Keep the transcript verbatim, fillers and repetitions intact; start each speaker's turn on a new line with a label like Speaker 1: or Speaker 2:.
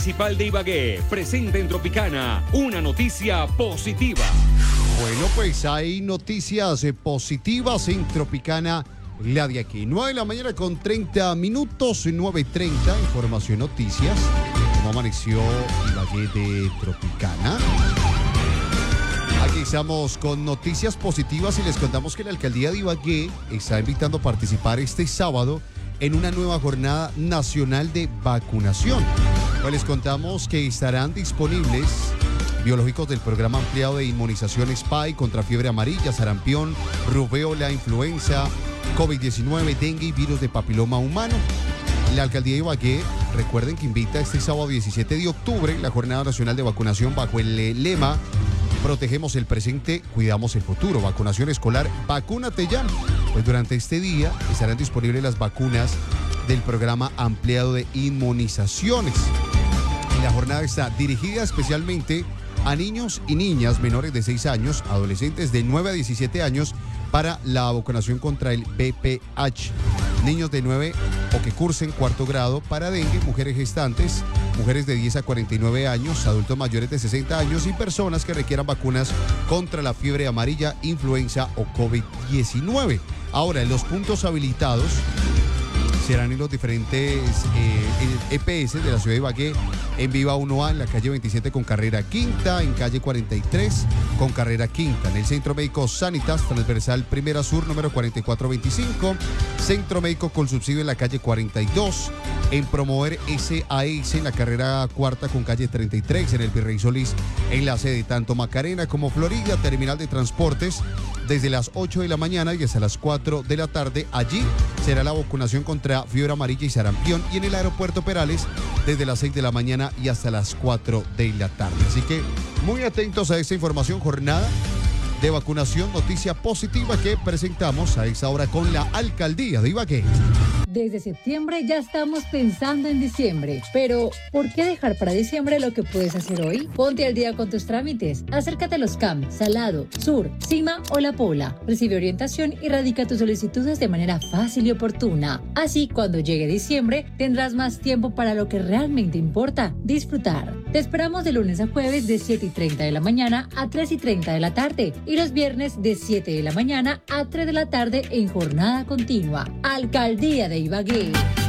Speaker 1: Municipal de Ibagué presenta en Tropicana una noticia positiva.
Speaker 2: Bueno, pues hay noticias eh, positivas en Tropicana, la de aquí. nueve de la mañana con treinta minutos, nueve y treinta, información, noticias. ¿Cómo amaneció Ibagué de Tropicana? Aquí estamos con noticias positivas y les contamos que la alcaldía de Ibagué está invitando a participar este sábado en una nueva jornada nacional de vacunación. Pues les contamos que estarán disponibles biológicos del programa ampliado de inmunización S P A I contra fiebre amarilla, sarampión, rubéola, influenza, COVID diecinueve, dengue y virus de papiloma humano. La alcaldía de Ibagué, recuerden que invita este sábado diecisiete de octubre la jornada nacional de vacunación bajo el lema Protegemos el presente, cuidamos el futuro. Vacunación escolar, vacúnate ya. Pues durante este día estarán disponibles las vacunas del programa ampliado de inmunizaciones. La jornada está dirigida especialmente a niños y niñas menores de seis años, adolescentes de nueve a diecisiete años para la vacunación contra el V P H, niños de nueve o que cursen cuarto grado para dengue, mujeres gestantes, mujeres de diez a cuarenta y nueve años, adultos mayores de sesenta años y personas que requieran vacunas contra la fiebre amarilla, influenza o COVID diecinueve. Ahora, los puntos habilitados serán en los diferentes eh, E P S de la ciudad de Ibagué, en Viva uno A, en la calle veintisiete con carrera quinta, en calle cuarenta y tres con carrera quinta, en el Centro Médico Sanitas, transversal Primera Sur, número cuarenta y cuatro veinticinco, Centro Médico con subsidio en la calle cuarenta y dos, en Promover S A S, en la carrera cuarta con calle treinta y tres, en el Virrey Solís, en la sede tanto Macarena como Florida, terminal de transportes, desde las ocho de la mañana y hasta las cuatro de la tarde. Allí será la vacunación contra fiebre amarilla y sarampión, y en el aeropuerto Perales desde las seis de la mañana y hasta las cuatro de la tarde. Así que muy atentos a esta información, jornada de vacunación, noticia positiva que presentamos a esta hora con la alcaldía de Ibagué.
Speaker 3: Desde septiembre ya estamos pensando en diciembre, pero ¿por qué dejar para diciembre lo que puedes hacer hoy? Ponte al día con tus trámites. Acércate a los C A M, Salado, Sur, Cima o La Pola. Recibe orientación y radica tus solicitudes de manera fácil y oportuna. Así, cuando llegue diciembre, tendrás más tiempo para lo que realmente importa, disfrutar. Te esperamos de lunes a jueves de siete y treinta de la mañana a tres y treinta de la tarde y los viernes de siete de la mañana a tres de la tarde en jornada continua. Alcaldía de Ibagué.